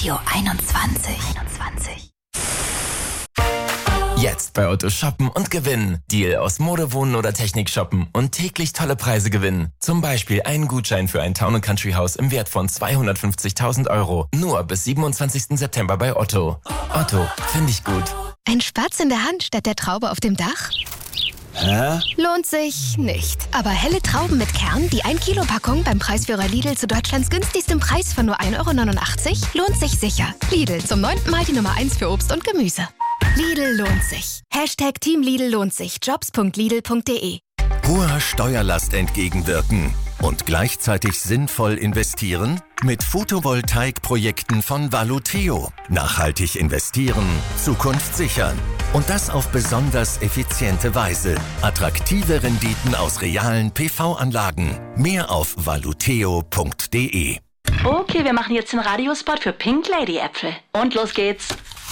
Radio 21. Jetzt bei Otto shoppen und gewinnen. Deal aus Mode, Wohnen oder Technik shoppen und täglich tolle Preise gewinnen. Zum Beispiel einen Gutschein für ein Town & Country Haus im Wert von 250.000 €. Nur bis 27. September bei Otto. Otto, finde ich gut. Ein Spatz in der Hand statt der Traube auf dem Dach? Hä? Lohnt sich nicht. Aber helle Trauben mit Kern, die 1-Kilo-Packung beim Preisführer Lidl zu Deutschlands günstigstem Preis von nur 1,89 € lohnt sich sicher. Lidl, zum 9. Mal die Nummer 1 für Obst und Gemüse. Lidl lohnt sich. #Team Lidl lohnt sich. Jobs.lidl.de. Hoher Steuerlast entgegenwirken und gleichzeitig sinnvoll investieren? Mit Photovoltaikprojekten von Valuteo. Nachhaltig investieren, Zukunft sichern. Und das auf besonders effiziente Weise. Attraktive Renditen aus realen PV-Anlagen. Mehr auf valuteo.de. Okay, wir machen jetzt den Radiospot für Pink Lady Äpfel. Und los geht's.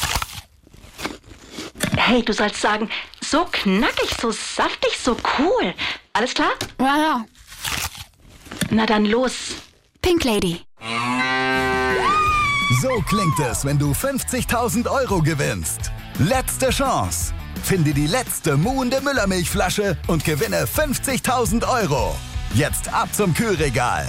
Hey, du sollst sagen, so knackig, so saftig, so cool. Alles klar? Ja. Na dann los. Pink Lady. So klingt es, wenn du 50.000 € gewinnst. Letzte Chance. Finde die letzte muhende Müllermilchflasche und gewinne 50.000 €. Jetzt ab zum Kühlregal.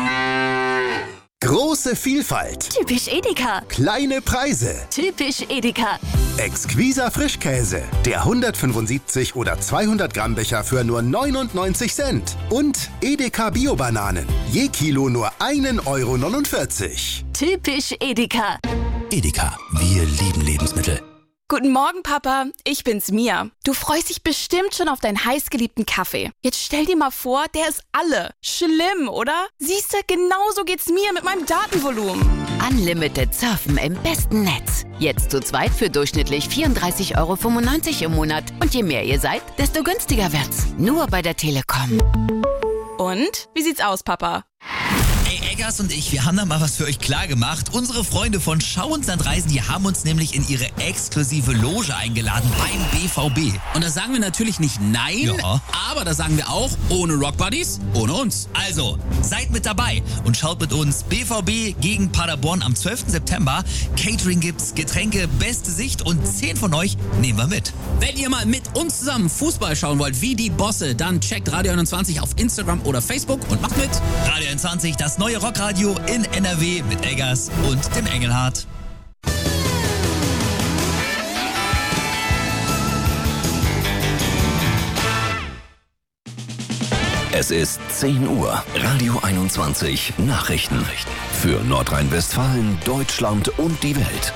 Große Vielfalt. Typisch Edeka. Kleine Preise. Typisch Edeka. Exquiser Frischkäse. Der 175 oder 200 Gramm Becher für nur 99 Cent. Und Edeka Bio-Bananen. Je Kilo nur 1,49 €. Typisch Edeka. Edeka. Wir lieben Lebensmittel. Guten Morgen, Papa. Ich bin's, Mia. Du freust dich bestimmt schon auf deinen heißgeliebten Kaffee. Jetzt stell dir mal vor, der ist alle. Schlimm, oder? Siehste, genauso geht's mir mit meinem Datenvolumen. Unlimited Surfen im besten Netz. Jetzt zu zweit für durchschnittlich 34,95 € im Monat. Und je mehr ihr seid, desto günstiger wird's. Nur bei der Telekom. Und? Wie sieht's aus, Papa? Hey, Eggers und ich, wir haben da mal was für euch klar gemacht. Unsere Freunde von Schau & Sandreisen, die haben uns nämlich in ihre exklusive Loge eingeladen beim BVB. Und da sagen wir natürlich nicht nein, aber da sagen wir auch, ohne Rockbuddies, ohne uns. Also, seid mit dabei und schaut mit uns BVB gegen Paderborn am 12. September. Catering gibt's, Getränke, beste Sicht und 10 von euch nehmen wir mit. Wenn ihr mal mit uns zusammen Fußball schauen wollt, wie die Bosse, dann checkt Radio 21 auf Instagram oder Facebook und macht mit. Radio 21, das neue Rockradio in NRW mit Eggers und dem Engelhardt. Es ist 10 Uhr. Radio 21 Nachrichten. Für Nordrhein-Westfalen, Deutschland und die Welt.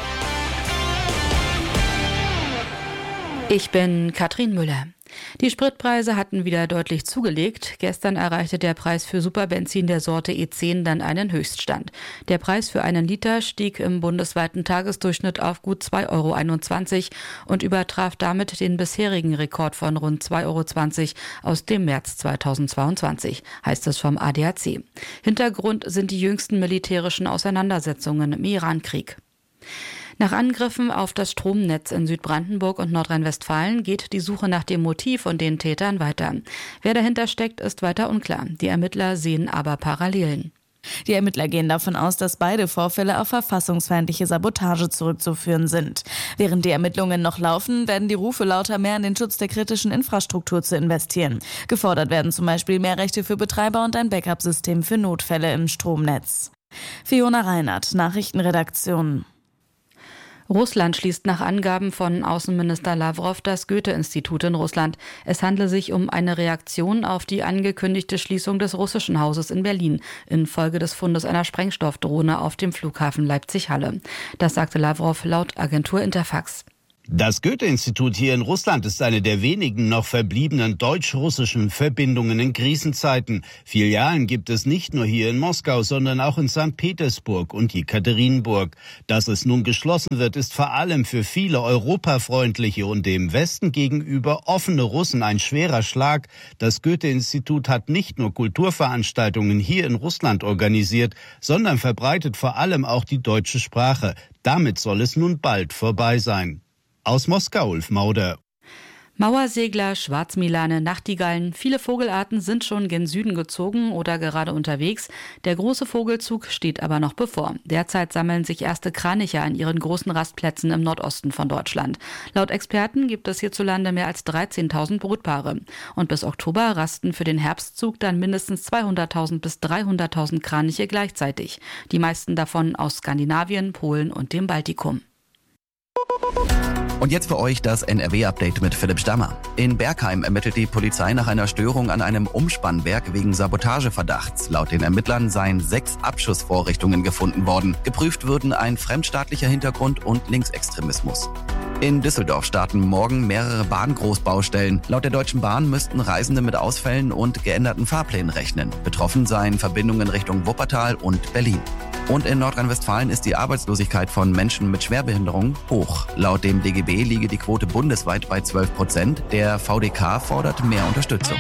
Ich bin Katrin Müller. Die Spritpreise hatten wieder deutlich zugelegt. Gestern erreichte der Preis für Superbenzin der Sorte E10 dann einen Höchststand. Der Preis für einen Liter stieg im bundesweiten Tagesdurchschnitt auf gut 2,21 € und übertraf damit den bisherigen Rekord von rund 2,20 € aus dem März 2022, heißt es vom ADAC. Hintergrund sind die jüngsten militärischen Auseinandersetzungen im Irankrieg. Nach Angriffen auf das Stromnetz in Südbrandenburg und Nordrhein-Westfalen geht die Suche nach dem Motiv und den Tätern weiter. Wer dahinter steckt, ist weiter unklar. Die Ermittler sehen aber Parallelen. Die Ermittler gehen davon aus, dass beide Vorfälle auf verfassungsfeindliche Sabotage zurückzuführen sind. Während die Ermittlungen noch laufen, werden die Rufe lauter, mehr in den Schutz der kritischen Infrastruktur zu investieren. Gefordert werden zum Beispiel mehr Rechte für Betreiber und ein Backup-System für Notfälle im Stromnetz. Fiona Reinhardt, Nachrichtenredaktion. Russland schließt nach Angaben von Außenminister Lavrov das Goethe-Institut in Russland. Es handle sich um eine Reaktion auf die angekündigte Schließung des russischen Hauses in Berlin infolge des Fundes einer Sprengstoffdrohne auf dem Flughafen Leipzig-Halle. Das sagte Lavrov laut Agentur Interfax. Das Goethe-Institut hier in Russland ist eine der wenigen noch verbliebenen deutsch-russischen Verbindungen in Krisenzeiten. Filialen gibt es nicht nur hier in Moskau, sondern auch in St. Petersburg und Jekaterinburg. Dass es nun geschlossen wird, ist vor allem für viele europafreundliche und dem Westen gegenüber offene Russen ein schwerer Schlag. Das Goethe-Institut hat nicht nur Kulturveranstaltungen hier in Russland organisiert, sondern verbreitet vor allem auch die deutsche Sprache. Damit soll es nun bald vorbei sein. Aus Moskau, Ulf Mauder. Mauersegler, Schwarzmilane, Nachtigallen, viele Vogelarten sind schon gen Süden gezogen oder gerade unterwegs. Der große Vogelzug steht aber noch bevor. Derzeit sammeln sich erste Kraniche an ihren großen Rastplätzen im Nordosten von Deutschland. Laut Experten gibt es hierzulande mehr als 13.000 Brutpaare. Und bis Oktober rasten für den Herbstzug dann mindestens 200.000 bis 300.000 Kraniche gleichzeitig. Die meisten davon aus Skandinavien, Polen und dem Baltikum. Und jetzt für euch das NRW-Update mit Philipp Stammer. In Bergheim ermittelt die Polizei nach einer Störung an einem Umspannwerk wegen Sabotageverdachts. Laut den Ermittlern seien 6 Abschussvorrichtungen gefunden worden. Geprüft würden ein fremdstaatlicher Hintergrund und Linksextremismus. In Düsseldorf starten morgen mehrere Bahngroßbaustellen. Laut der Deutschen Bahn müssten Reisende mit Ausfällen und geänderten Fahrplänen rechnen. Betroffen seien Verbindungen Richtung Wuppertal und Berlin. Und in Nordrhein-Westfalen ist die Arbeitslosigkeit von Menschen mit Schwerbehinderung hoch. Laut dem DGB liege die Quote bundesweit bei 12%. Der VDK fordert mehr Unterstützung.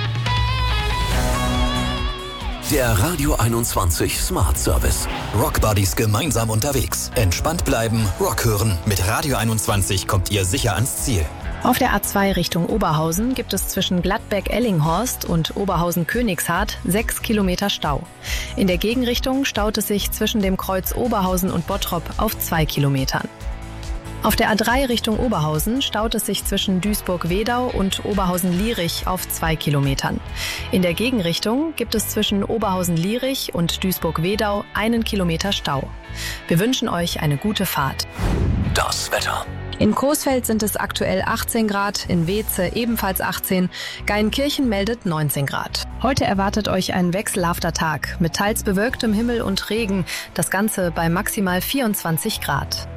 Der Radio 21 Smart Service. Rock Buddies gemeinsam unterwegs. Entspannt bleiben, Rock hören. Mit Radio 21 kommt ihr sicher ans Ziel. Auf der A2 Richtung Oberhausen gibt es zwischen Gladbeck-Ellinghorst und Oberhausen-Königshardt 6 Kilometer Stau. In der Gegenrichtung staut es sich zwischen dem Kreuz Oberhausen und Bottrop auf 2 Kilometern. Auf der A3 Richtung Oberhausen staut es sich zwischen Duisburg-Wedau und Oberhausen-Lierich auf 2 Kilometern. In der Gegenrichtung gibt es zwischen Oberhausen-Lierich und Duisburg-Wedau 1 Kilometer Stau. Wir wünschen euch eine gute Fahrt. Das Wetter. In Coesfeld sind es aktuell 18 Grad, in Weeze ebenfalls 18, Geilenkirchen meldet 19 Grad. Heute erwartet euch ein wechselhafter Tag mit teils bewölktem Himmel und Regen, das Ganze bei maximal 24 Grad.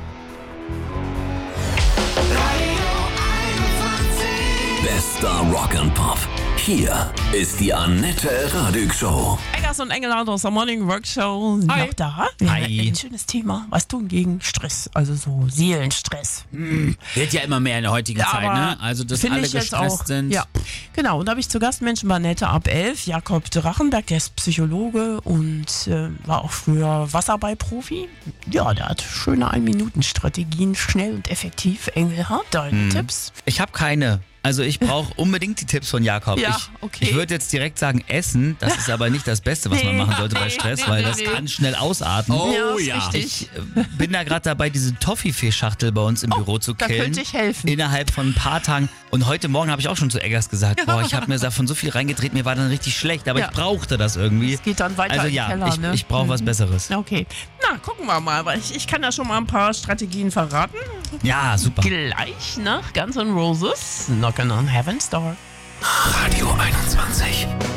Bester Rock and Pop. Hier ist die Annette Radig Show. Eggers und Engelhardt aus der Morning Rock Show sind noch da. Hi. Ein schönes Thema. Was tun gegen Stress? Also so Seelenstress. Wird ja immer mehr in der heutigen Zeit, ne? Also, dass alle gestresst sind. Ja, genau. Und da habe ich zu Gast Menschen bei Annette ab 11. Jakob Drachenberg, der ist Psychologe und war auch früher Wasserballprofi. Ja, der hat schöne 1-Minuten-Strategien, schnell und effektiv. Engelhardt, deine Tipps? Ich habe keine. Also ich brauche unbedingt die Tipps von Jakob. Ja, okay. Ich würde jetzt direkt sagen Essen. Das ist aber nicht das Beste, was man machen sollte bei Stress, weil das kann schnell ausatmen. Oh ja. Ich bin da gerade dabei, diese Toffifee-Schachtel bei uns im Büro zu killen. Da könnte ich helfen. Innerhalb von ein paar Tagen. Und heute Morgen habe ich auch schon zu Eggers gesagt, boah, ich habe mir davon so viel reingedreht, mir war dann richtig schlecht, aber ich brauchte das irgendwie. Es geht dann weiter also in den Keller, ne? Ich brauche was Besseres. Okay. Na, gucken wir mal. Aber ich kann da schon mal ein paar Strategien verraten. Ja, super. Gleich nach Guns N' Roses. Knockin' on Heaven's Door. Radio 21.